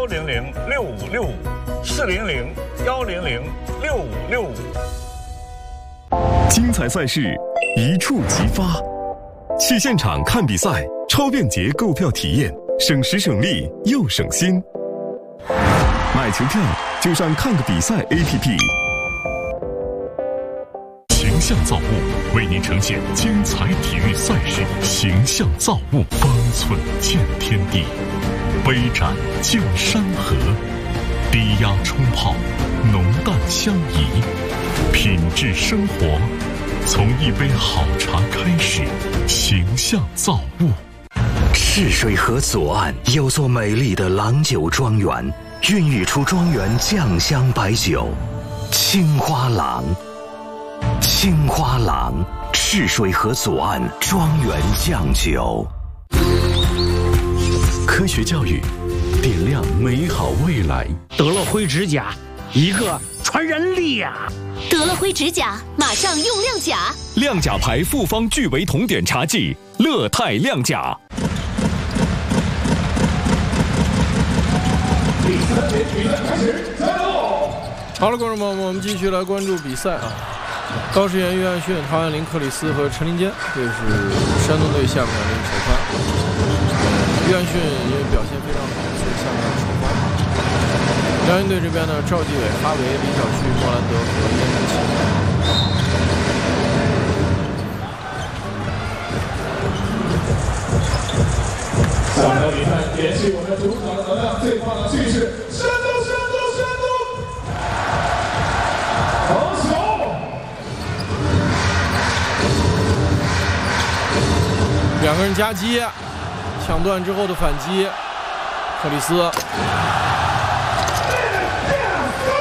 100-100-6565，400-100-6565。 精彩赛事一触即发，去现场看比赛，超便捷购票体验，省时省力又省心。买球票就上看个比赛 APP。形象造物为您呈现精彩体育赛事，形象造物，方寸见天地，杯盏见山河，低压冲泡，浓淡相宜，品质生活，从一杯好茶开始。形象造物。 赤水河左岸有座美丽的郎酒庄园，孕育出庄园酱香白酒青花郎。青花郎，赤水河左岸庄园酱酒。 科学教育，点亮美好未来。 得了灰指甲，一个传染力呀！ 得了灰指甲，马上用亮甲。 亮甲牌复方聚维酮碘茶剂，乐泰亮甲。 第3节比赛开始，加油！好了，观众朋友们，我们继续来关注比赛啊。高士元、约翰逊、陶彦林、克里斯和陈林坚，这是山东队下半场的首发。约翰逊因为表现非常好，所以下半场首发。辽宁队这边呢，赵继伟、哈维、李晓旭、莫兰德和燕南琪。下场比赛延续我们主场的能量，最棒的气势，山东！好球！两个人夹击，抢断之后的反击，克里斯